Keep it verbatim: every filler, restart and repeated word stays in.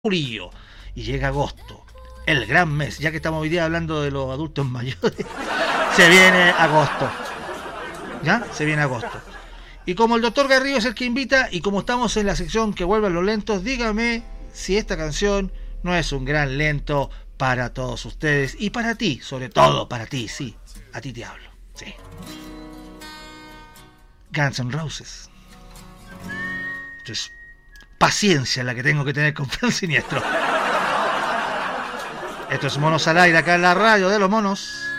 julio y llega agosto, el gran mes, ya que estamos hoy día hablando de los adultos mayores, se viene agosto, ¿ya? Se viene agosto. Y como el doctor Garrido es el que invita, y como estamos en la sección que vuelven los lentos, dígame si esta canción no es un gran lento para todos ustedes, y para ti, sobre todo para ti, sí, a ti te hablo, sí. Guns N' Roses. Entonces, paciencia la que tengo que tener con Plan Siniestro. Esto es Monos al Aire, acá en la radio de los monos.